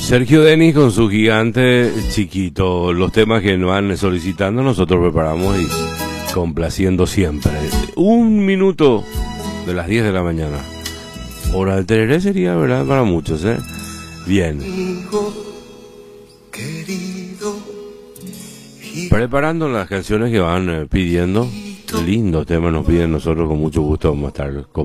Sergio Denis con su gigante chiquito. Los temas que nos van solicitando nosotros preparamos y complaciendo siempre. 1 minuto de las 10 de la mañana. Hora del tereré sería, ¿verdad? Para muchos, ¿eh? Bien. Preparando las canciones que van pidiendo. Lindos temas nos piden, nosotros con mucho gusto vamos a estar